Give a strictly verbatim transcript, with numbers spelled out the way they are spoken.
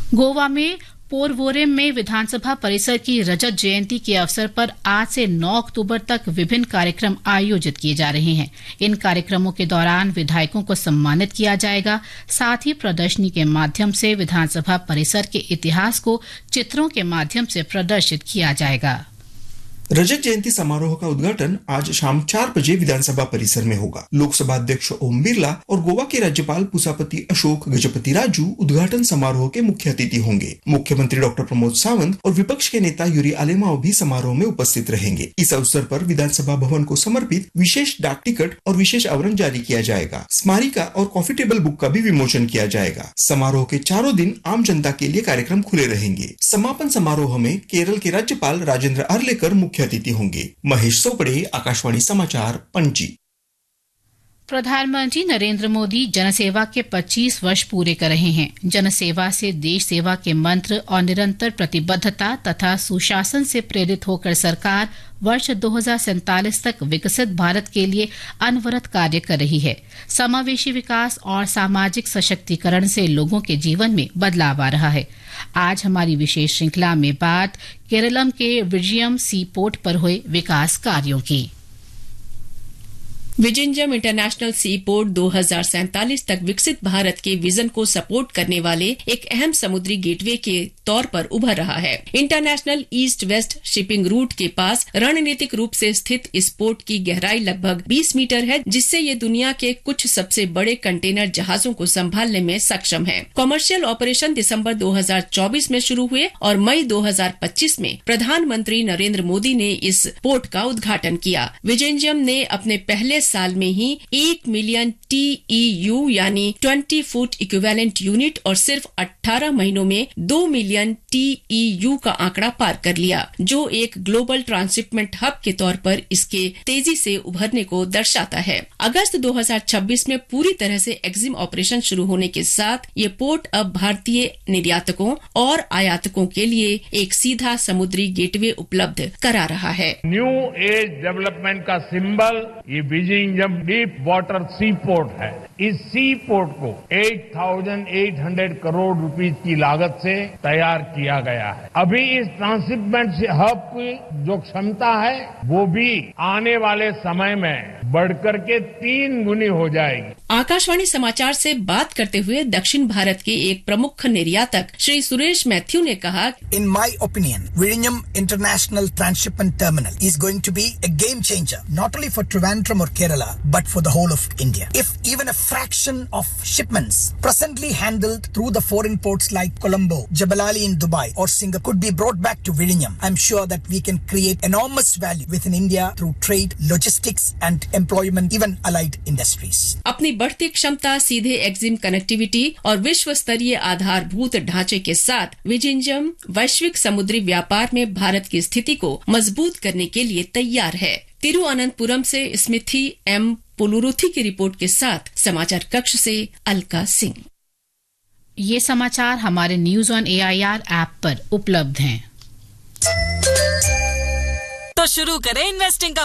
गोवा में पोरवोरेम में विधानसभा परिसर की रजत जयंती के अवसर पर आज से नौ अक्टूबर तक विभिन्न कार्यक्रम आयोजित किए जा रहे हैं। इन कार्यक्रमों के दौरान विधायकों को सम्मानित किया जाएगा। साथ ही प्रदर्शनी के माध्यम से विधानसभा परिसर के इतिहास को चित्रों के माध्यम से प्रदर्शित किया जाएगा। रजत जयंती समारोह का उद्घाटन आज शाम चार बजे विधानसभा परिसर में होगा। लोकसभा अध्यक्ष ओम बिरला और गोवा के राज्यपाल पुसापति अशोक गजपति राजू उद्घाटन समारोह के मुख्य अतिथि होंगे। मुख्यमंत्री डॉक्टर प्रमोद सावंत और विपक्ष के नेता यूरी आलेमाओ भी समारोह में उपस्थित रहेंगे। इस अवसर पर विधानसभा भवन को समर्पित विशेष डाक टिकट और विशेष आवरण जारी किया जाएगा। स्मारिका और कॉफी टेबल बुक का भी विमोचन किया जाएगा। समारोह के चारों दिन आम जनता के लिए कार्यक्रम खुले रहेंगे। समापन समारोह में केरल के राज्यपाल राजेंद्र आर्लेकर मुख्य अतिथि होंगे। महेश सोपड़े, आकाशवाणी समाचार, पणजी। प्रधानमंत्री नरेंद्र मोदी जनसेवा के पच्चीस वर्ष पूरे कर रहे हैं। जनसेवा से देश सेवा के मंत्र और निरंतर प्रतिबद्धता तथा सुशासन से प्रेरित होकर सरकार वर्ष दो हज़ार सैंतालीस तक विकसित भारत के लिए अनवरत कार्य कर रही है। समावेशी विकास और सामाजिक सशक्तिकरण से लोगों के जीवन में बदलाव आ रहा है। आज हमारी विशेष श्रृंखला में बात केरलम के विजयम सी पोर्ट पर हुए विकास कार्यों की। विजिंजम इंटरनेशनल सी पोर्ट दो हज़ार सैंतालीस तक विकसित भारत के विजन को सपोर्ट करने वाले एक अहम समुद्री गेटवे के तौर पर उभर रहा है। International east west shipping root के पास रणनीतिक रूप से स्थित इस पोर्ट की गहराई लगभग बीस मीटर है, जिससे ये दुनिया के कुछ सबसे बड़े कंटेनर जहाजों को संभालने में सक्षम है। कॉमर्शियल ऑपरेशन दिसंबर दो हज़ार चौबीस में शुरू हुए और मई दो हज़ार पच्चीस में प्रधानमंत्री नरेंद्र मोदी ने इस पोर्ट का उद्घाटन किया। विजिंजम ने अपने पहले साल में ही एक मिलियन टीईयू यानी बीस फुट इक्विवेलेंट यूनिट और सिर्फ अठारह महीनों में दो मिलियन टीईयू का आंकड़ा पार कर लिया, जो एक ग्लोबल ट्रांसशिपमेंट हब के तौर पर इसके तेजी से उभरने को दर्शाता है। अगस्त दो हज़ार छब्बीस में पूरी तरह से एक्जिम ऑपरेशन शुरू होने के साथ ये पोर्ट अब भारतीय निर्यातकों और आयातकों के लिए एक सीधा समुद्री गेटवे उपलब्ध करा रहा है। न्यू एज डेवलपमेंट का सिंबल ये विजिंजम डीप वाटर सी पोर्ट है। इस सी पोर्ट को आठ हज़ार आठ सौ करोड़ रुपीस की लागत से तैयार किया गया है। अभी इस ट्रांसशिपमेंट हब की जो क्षमता है वो भी आने वाले समय में बढ़कर के तीन गुनी हो जाएगी। आकाशवाणी समाचार से बात करते हुए दक्षिण भारत के एक प्रमुख निर्यातक श्री सुरेश मैथ्यू ने कहा, In my opinion, Vizhinjam International Transshipment Terminal is going to be a game changer, not only for Trivandrum or Kerala, but for the whole of India. If even a fraction of shipments presently handled through the foreign ports like Colombo, Jebel Ali in Dubai or Singapore could be brought back to Vizhinjam, I'm sure that we can create enormous value within India through trade, logistics and employment, even allied industries. अपनी बढ़ती क्षमता, सीधे Exim connectivity और विश्व स्तरीय आधारभूत ढांचे के साथ विजिंजम वैश्विक समुद्री व्यापार में भारत की स्थिति को मजबूत करने के लिए तैयार है। तिरुवनंतपुरम से स्मिथी एम पुलुरुथी की रिपोर्ट के साथ समाचार कक्ष से अलका सिंह। ये समाचार हमारे न्यूज ऑन एआईआर ऐप पर उपलब्ध हैं। तो शुरू करें इन्वेस्टिंग का